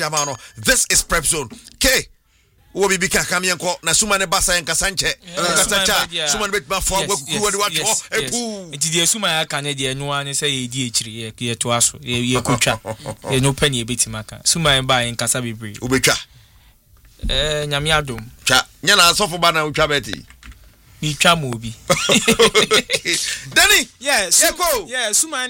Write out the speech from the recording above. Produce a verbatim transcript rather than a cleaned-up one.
Jamano, this is Prep Zone. K. Wobi bika kamienko na sumane basa en kasanche. Kasacha sumane bet ma fo agwa watch epu. Nti de suma ya kan de enu an say ye di echiri ye to aso ye kotwa. Ye no pani e betima kan. Suma en ba en kasa bebre. Ubetwa. Eh nyame adom. Twa. Nya na asofo ba na utwa beti. Mi twa mo bi. Danny. Yes. Yeah, suma